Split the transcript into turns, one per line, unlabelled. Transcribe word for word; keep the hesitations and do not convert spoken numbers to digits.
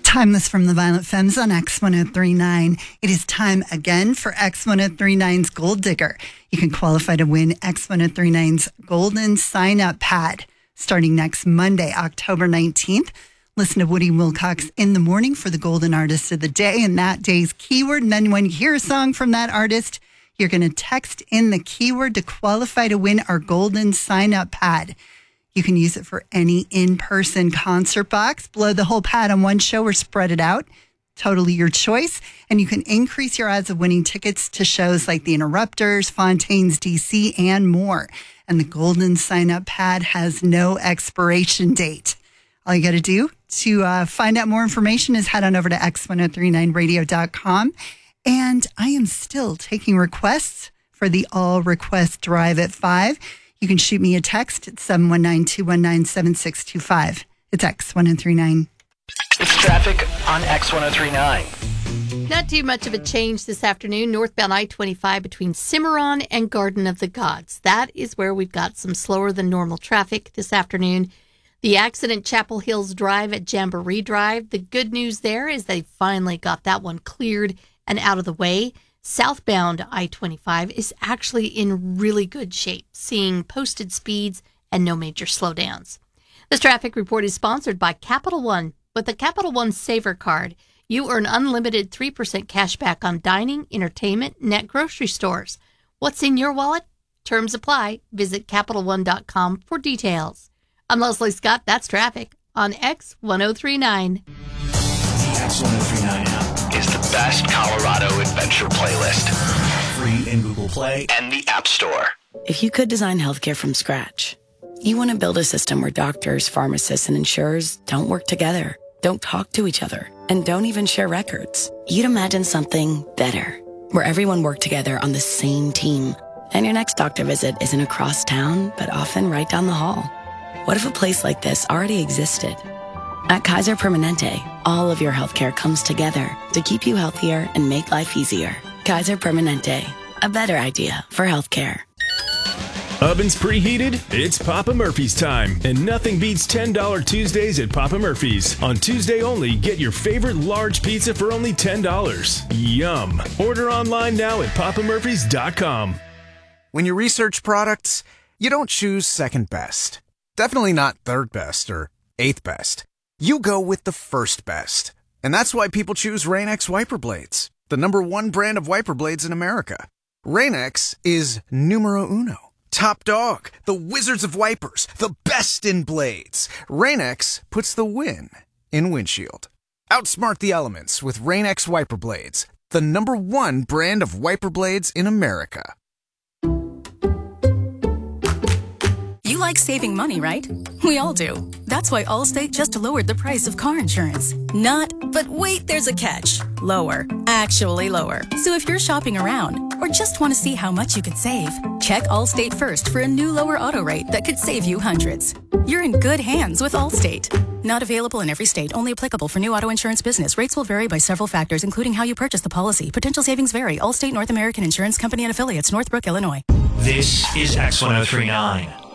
Timeless from the Violent Femmes on X one oh three point nine. It is time again for X one oh three point nine's Gold Digger. You can qualify to win X one oh three point nine's Golden Sign-Up Pad starting next Monday, October nineteenth. Listen to Woody Wilcox in the morning for the Golden Artist of the Day and that day's keyword. And then when you hear a song from that artist, you're going to text in the keyword to qualify to win our Golden Sign-Up Pad. You can use it for any in-person concert box. Blow the whole pad on one show or spread it out. Totally your choice. And you can increase your odds of winning tickets to shows like The Interrupters, Fontaines D C, and more. And the Golden Sign-Up Pad has no expiration date. All you got to do to uh, find out more information is head on over to x ten thirty-nine radio dot com. And I am still taking requests for the All Request Drive at five. You can shoot me a text at seven one nine, two one nine, seven six two five. It's X one oh three point nine.
It's traffic on X one oh three point nine.
Not too much of a change this afternoon. Northbound I twenty-five between Cimarron and Garden of the Gods. That is where we've got some slower than normal traffic this afternoon. The accident, Chapel Hills Drive at Jamboree Drive. The good news there is they finally got that one cleared and out of the way. Southbound I twenty-five is actually in really good shape, seeing posted speeds and no major slowdowns. This traffic report is sponsored by Capital One. With the Capital One Saver Card, you earn unlimited three percent cash back on dining, entertainment, net grocery stores. What's in your wallet? Terms apply. Visit Capital One dot com for details. I'm Leslie Scott. That's traffic on X one oh three point nine.
The X one oh three point nine app is the best Colorado adventure playlist. Free in Google Play and the App Store.
If you could design healthcare from scratch, you want to build a system where doctors, pharmacists, and insurers don't work together, don't talk to each other, and don't even share records. You'd imagine something better, where everyone worked together on the same team, and your next doctor visit isn't across town, but often right down the hall. What if a place like this already existed? At Kaiser Permanente, all of your healthcare comes together to keep you healthier and make life easier. Kaiser Permanente, a better idea for healthcare.
Ovens preheated? It's Papa Murphy's time, and nothing beats ten dollars Tuesdays at Papa Murphy's. On Tuesday only, get your favorite large pizza for only ten dollars. Yum! Order online now at papa murphys dot com.
When you research products, you don't choose second best. Definitely not third best or eighth best. You go with the first best. And that's why people choose Rain-X wiper blades, the number one brand of wiper blades in America. Rain-X is numero uno. Top dog, the wizards of wipers, the best in blades. Rain-X puts the win in windshield. Outsmart the elements with Rain-X wiper blades, the number one brand of wiper blades in America.
You like saving money, right? We all do. That's why Allstate just lowered the price of car insurance. Not, but wait, there's a catch. Lower. Actually lower. So if you're shopping around or just want to see how much you could save, check Allstate first for a new lower auto rate that could save you hundreds. You're in good hands with Allstate. Not available in every state. Only applicable for new auto insurance business. Rates will vary by several factors, including how you purchase the policy. Potential savings vary. Allstate North American Insurance Company and Affiliates, Northbrook, Illinois.
This is X one oh three point nine.